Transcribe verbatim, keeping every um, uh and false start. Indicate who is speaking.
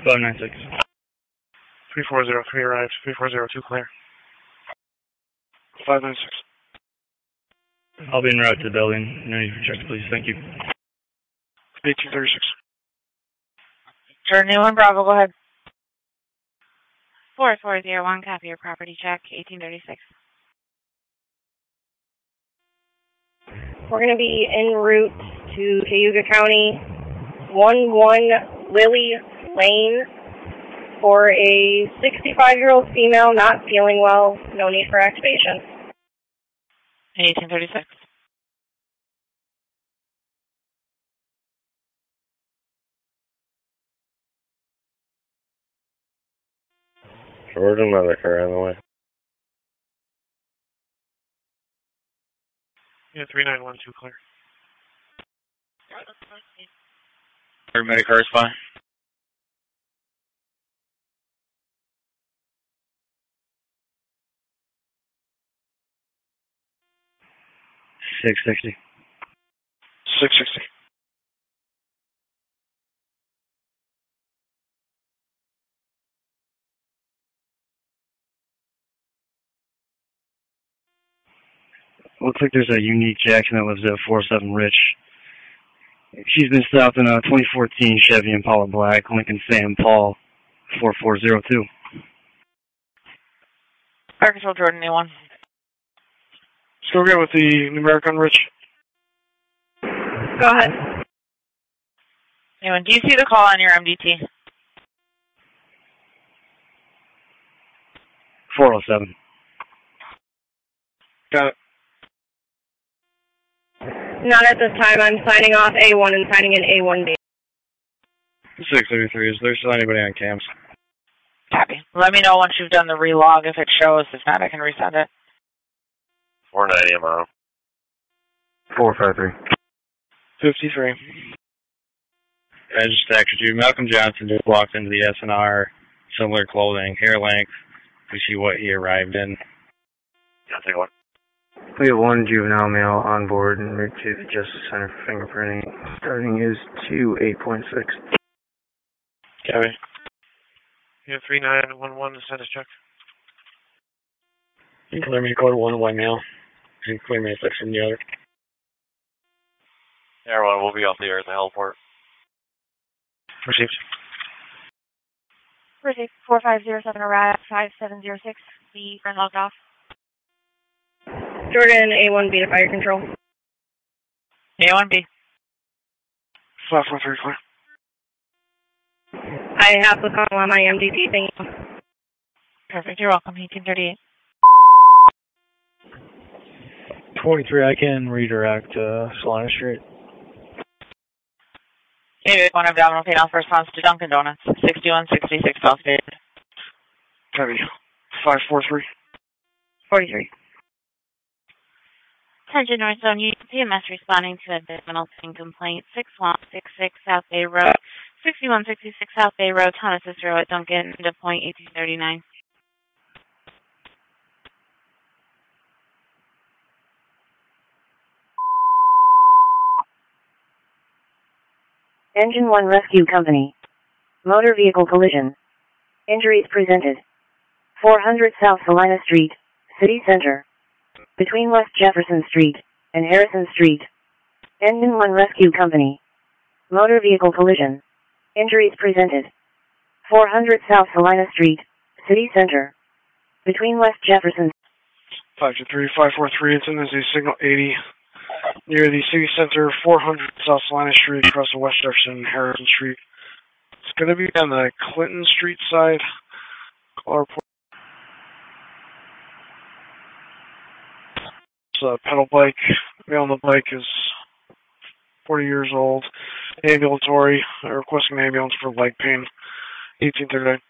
Speaker 1: five nine six.
Speaker 2: three four zero three arrived. three four zero two clear. five nine six.
Speaker 1: I'll be en route to the building. No need for check, please. Thank you.
Speaker 2: eighteen thirty-six.
Speaker 3: Jordan one Bravo, go ahead. four four zero one, copy your property check, eighteen thirty-six.
Speaker 4: We're going to be en route to Cayuga County, one one Lily Lane, for a sixty-five-year-old female not feeling well. No need for activation.
Speaker 3: eighteen thirty-six.
Speaker 5: Jordan, another car on the way.
Speaker 2: Yeah, three nine one two clear.
Speaker 1: Everybody car is fine. six sixty.
Speaker 2: six sixty.
Speaker 1: Looks like there's a unique Jackson that lives at four seven Rich. She's been stopped in a twenty fourteen Chevy Impala Black, Lincoln Sam Paul, four four zero two.
Speaker 3: Fire Control Jordan A one.
Speaker 2: Let's go get with the numeric on Rich.
Speaker 4: Go ahead.
Speaker 3: A one, do you see the call on your M D T?
Speaker 1: four oh seven.
Speaker 2: Got it.
Speaker 4: Not at this time. I'm signing off A one and signing in A one B.
Speaker 5: six thirty-three, is there still anybody on cams?
Speaker 3: Copy. Let me know once you've done the relog if it shows. If not, I can resend it.
Speaker 5: four ninety, I'm on.
Speaker 1: four five three.
Speaker 2: fifty-three.
Speaker 5: I just texted you. Malcolm Johnson just walked into the S N R, similar clothing, hair length. We see what he arrived in.
Speaker 2: I'll take one.
Speaker 1: We have one juvenile male on board and route to the Justice Center for fingerprinting. Starting is two eight point six.
Speaker 2: Copy. You have three nine one one to send us check.
Speaker 5: You can clear me to code one white male. And clear me a six from the other. Everyone, we'll be off the air at the heliport.
Speaker 2: Received.
Speaker 3: Received. four five zero seven arrived, five seven zero six. The friend logged off.
Speaker 4: Jordan A one B to fire control.
Speaker 3: A one B.
Speaker 2: five four three clear.
Speaker 4: I have the call on my M D T. Thank you.
Speaker 3: Perfect. You're welcome. eighteen thirty-eight.
Speaker 6: twenty-three, I can redirect uh, Salina Street.
Speaker 3: Maybe one abdominal pain off response to Dunkin' Donuts. sixty-one sixty-six South Bay.
Speaker 2: Copy. five four three.
Speaker 4: forty-three.
Speaker 3: Attention North Zone, U P M S responding to abdominal pain complaint. six one six six South Bay Road. sixty-one sixty-six South Bay Road, Thomas Cicero at Duncan, to point eighteen thirty-nine.
Speaker 7: Engine one Rescue Company. Motor vehicle collision. Injuries presented. four hundred South Salina Street, City Center. Between West Jefferson Street and Harrison Street. Engine one Rescue Company. Motor vehicle collision. Injuries presented. four hundred South Salina Street, City Center. Between West Jefferson.
Speaker 2: five two three, five four three, it's in as a signal eighty. Near the City Center, four hundred South Salina Street, across the West Jefferson, Harrison Street. It's going to be on the Clinton Street side. Call our port. It's a pedal bike. Male on the bike is forty years old. Ambulatory. Requesting an ambulance for leg pain. eighteen thirty-nine.